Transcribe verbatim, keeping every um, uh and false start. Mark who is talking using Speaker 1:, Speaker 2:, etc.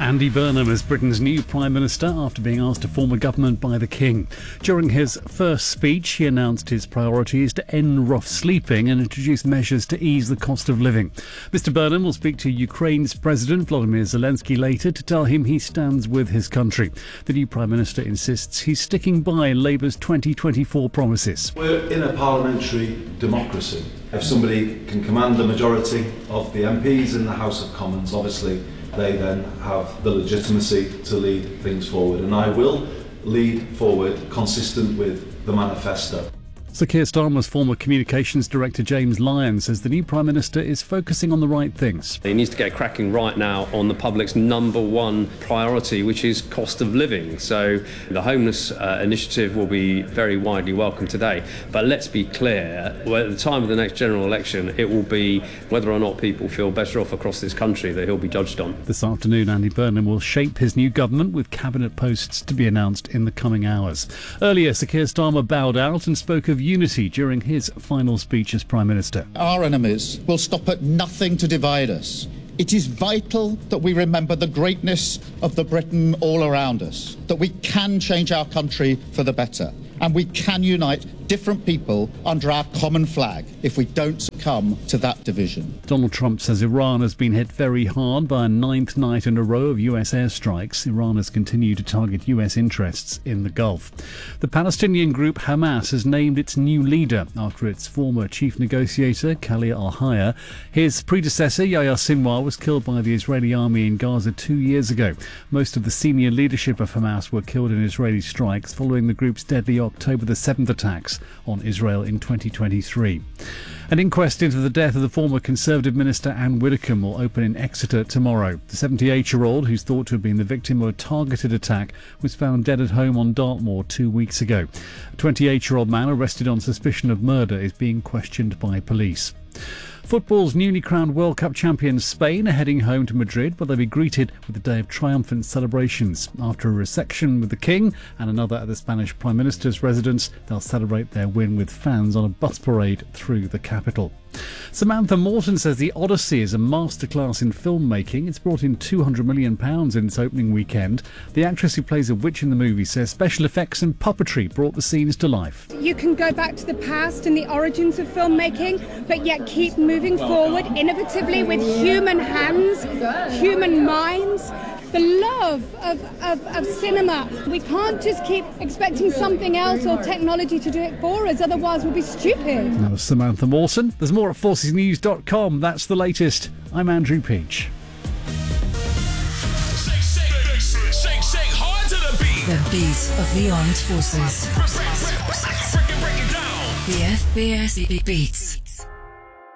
Speaker 1: Andy Burnham is Britain's new Prime Minister after being asked to form a government by the King. During his first speech, he announced his priorities to end rough sleeping and introduce measures to ease the cost of living. Mister Burnham will speak to Ukraine's President Volodymyr Zelensky later to tell him he stands with his country. The new Prime Minister insists he's sticking by Labour's twenty twenty-four promises.
Speaker 2: We're in a parliamentary democracy. If somebody can command the majority of the M Ps in the House of Commons, obviously they then have the legitimacy to lead things forward, and I will lead forward consistent with the manifesto.
Speaker 1: Sir Keir Starmer's former communications director James Lyon says the new Prime Minister is focusing on the right things.
Speaker 3: He needs to get cracking right now on the public's number one priority, which is cost of living. So the homeless uh, initiative will be very widely welcome today. But let's be clear, at the time of the next general election, it will be whether or not people feel better off across this country that he'll be judged on.
Speaker 1: This afternoon, Andy Burnham will shape his new government with cabinet posts to be announced in the coming hours. Earlier, Sir Keir Starmer bowed out and spoke of unity during his final speech as Prime Minister.
Speaker 4: Our enemies will stop at nothing to divide us. It is vital that we remember the greatness of the Britain all around us, that we can change our country for the better, and we can unite different people under our common flag if we don't succumb to that division.
Speaker 1: Donald Trump says Iran has been hit very hard by a ninth night in a row of U S airstrikes. Iran has continued to target U S interests in the Gulf. The Palestinian group Hamas has named its new leader after its former chief negotiator, Khalil al-Hayya. His predecessor, Yahya Sinwar, was killed by the Israeli army in Gaza two years ago. Most of the senior leadership of Hamas were killed in Israeli strikes following the group's deadly October the seventh attacks on Israel in twenty twenty-three. An inquest into the death of the former Conservative Minister Anne Widdecombe will open in Exeter tomorrow. The seventy-eight-year-old, who's thought to have been the victim of a targeted attack, was found dead at home on Dartmoor two weeks ago. A twenty-eight-year-old man arrested on suspicion of murder is being questioned by police. Football's newly crowned World Cup champions Spain are heading home to Madrid, where they'll be greeted with a day of triumphant celebrations. After a reception with the King and another at the Spanish Prime Minister's residence, they'll celebrate their win with fans on a bus parade through the capital. Samantha Morton says The Odyssey is a masterclass in filmmaking. It's brought in two hundred million pounds in its opening weekend. The actress who plays a witch in the movie says special effects and puppetry brought the scenes to life.
Speaker 5: You can go back to the past and the origins of filmmaking, but yet keep moving forward innovatively with human hands, human minds. The love of, of, of cinema. We can't just keep expecting something else or technology to do it for us, otherwise we'll be stupid.
Speaker 1: That was Samantha Mawson. There's more at forces news dot com. That's the latest. I'm Andrew Peach.
Speaker 6: The beat of the armed forces. The F B S Beats.